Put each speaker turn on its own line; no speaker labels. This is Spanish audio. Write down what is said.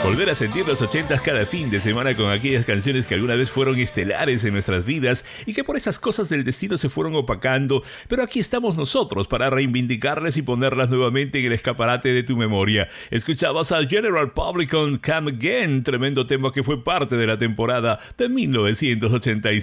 Volver a sentir los 80s cada fin de semana con aquellas canciones que alguna vez fueron estelares en nuestras vidas y que por esas cosas del destino se fueron opacando, pero aquí estamos nosotros para reivindicarlas y ponerlas nuevamente en el escaparate de tu memoria. Escuchabas al General Public con Come Again, tremendo tema que fue parte de la temporada de 1985.